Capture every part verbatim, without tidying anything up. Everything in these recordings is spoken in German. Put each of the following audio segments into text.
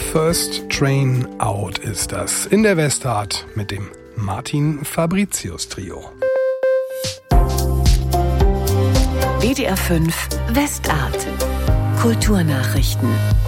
First Train Out ist das in der Westart mit dem Martin Fabricius Trio. W D R fünf Westart. Kulturnachrichten.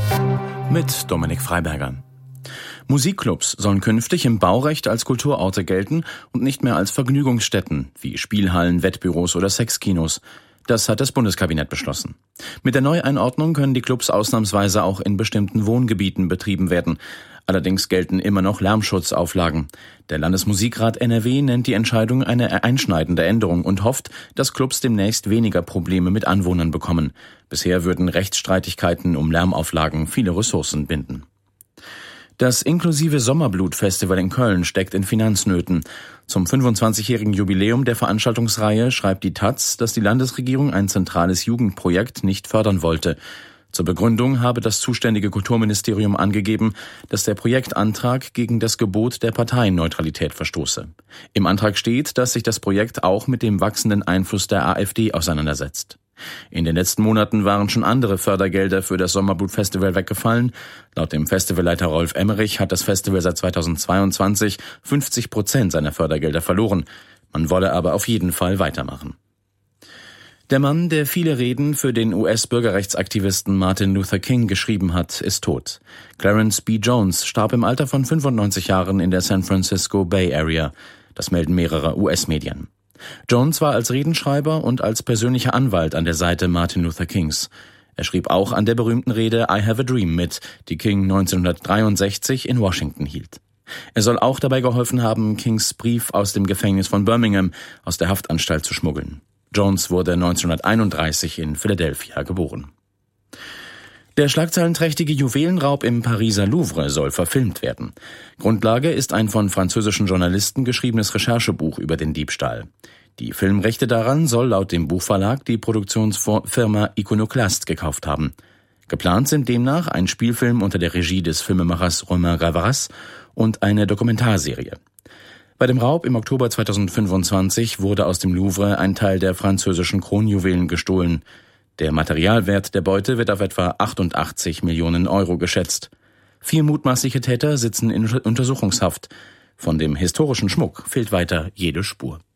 Mit Dominik Freiberger. Musikclubs sollen künftig im Baurecht als Kulturorte gelten und nicht mehr als Vergnügungsstätten wie Spielhallen, Wettbüros oder Sexkinos. Das hat das Bundeskabinett beschlossen. Mit der Neueinordnung können die Clubs ausnahmsweise auch in bestimmten Wohngebieten betrieben werden. Allerdings gelten immer noch Lärmschutzauflagen. Der Landesmusikrat N R W nennt die Entscheidung eine einschneidende Änderung und hofft, dass Clubs demnächst weniger Probleme mit Anwohnern bekommen. Bisher würden Rechtsstreitigkeiten um Lärmauflagen viele Ressourcen binden. Das inklusive Sommerblut-Festival in Köln steckt in Finanznöten. Zum fünfundzwanzigjährigen Jubiläum der Veranstaltungsreihe schreibt die taz, dass die Landesregierung ein zentrales Jugendprojekt nicht fördern wollte. Zur Begründung habe das zuständige Kulturministerium angegeben, dass der Projektantrag gegen das Gebot der Parteienneutralität verstoße. Im Antrag steht, dass sich das Projekt auch mit dem wachsenden Einfluss der AfD auseinandersetzt. In den letzten Monaten waren schon andere Fördergelder für das Sommerblut-Festival weggefallen. Laut dem Festivalleiter Rolf Emmerich hat das Festival seit zweitausendzweiundzwanzig fünfzig Prozent seiner Fördergelder verloren. Man wolle aber auf jeden Fall weitermachen. Der Mann, der viele Reden für den U S-Bürgerrechtsaktivisten Martin Luther King geschrieben hat, ist tot. Clarence B. Jones starb im Alter von fünfundneunzig Jahren in der San Francisco Bay Area. Das melden mehrere U S-Medien. Jones war als Redenschreiber und als persönlicher Anwalt an der Seite Martin Luther Kings. Er schrieb auch an der berühmten Rede I Have a Dream mit, die King neunzehnhundertdreiundsechzig in Washington hielt. Er soll auch dabei geholfen haben, Kings Brief aus dem Gefängnis von Birmingham aus der Haftanstalt zu schmuggeln. Jones wurde neunzehnhunderteinunddreißig in Philadelphia geboren. Der schlagzeilenträchtige Juwelenraub im Pariser Louvre soll verfilmt werden. Grundlage ist ein von französischen Journalisten geschriebenes Recherchebuch über den Diebstahl. Die Filmrechte daran soll laut dem Buchverlag die Produktionsfirma Iconoclast gekauft haben. Geplant sind demnach ein Spielfilm unter der Regie des Filmemachers Romain Gavras und eine Dokumentarserie. Bei dem Raub im Oktober zweitausendfünfundzwanzig wurde aus dem Louvre ein Teil der französischen Kronjuwelen gestohlen. Der Materialwert der Beute wird auf etwa achtundachtzig Millionen Euro geschätzt. Vier mutmaßliche Täter sitzen in Untersuchungshaft. Von dem historischen Schmuck fehlt weiter jede Spur.